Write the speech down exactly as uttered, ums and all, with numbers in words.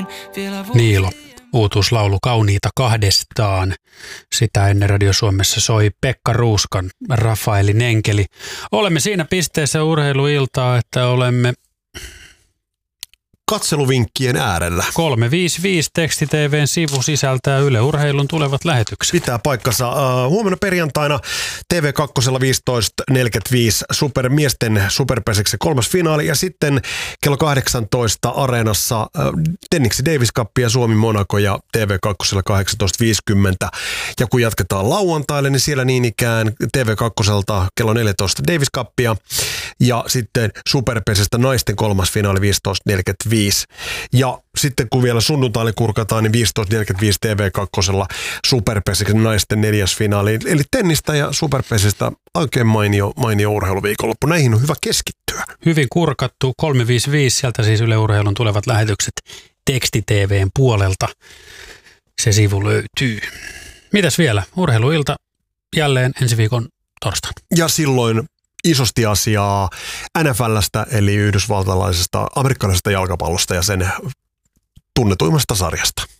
Niilo, uutuuslaulu Kauniita kahdestaan. Sitä ennen Radio Suomessa soi Pekka Ruuskan Rafaelin enkeli. Olemme siinä pisteessä urheiluiltaa, että olemme katseluvinkkien äärellä. kolme viisi viisi Teksti T V:n sivu sisältää Yle Urheilun tulevat lähetykset. Pitää paikkansa. Uh, huomenna perjantaina T V kaksi viisitoista neljäkymmentäviisi super, miesten superpeseksen kolmas finaali ja sitten kello kahdeksantoista Areenassa uh, Tenniksi Davis Cup ja Suomi Monaco ja T V kaksi kahdeksantoista viisikymmentä. Ja kun jatketaan lauantaille, niin siellä niin ikään T V kaksi kello neljätoista Davis Cupia ja sitten superpesestä naisten kolmas finaali viisitoista neljäkymmentäviisi. Ja sitten kun vielä sunnuntaille kurkataan, niin viisitoista neljäkymmentäviisi T V kaksi superpeseksen naisten neljäs finaali. Eli tennistä ja superpesestä oikein mainio, mainio urheiluviikonloppu. Näihin on hyvä keskittyä. Hyvin kurkattu kolme viisi viisi, sieltä siis Yle Urheilun tulevat lähetykset Teksti T V:n puolelta. Se sivu löytyy. Mitäs vielä? Urheiluilta jälleen ensi viikon torstaina. Ja silloin isosti asiaa N F L:stä eli yhdysvaltalaisesta, amerikkalaisesta jalkapallosta ja sen tunnetuimmasta sarjasta.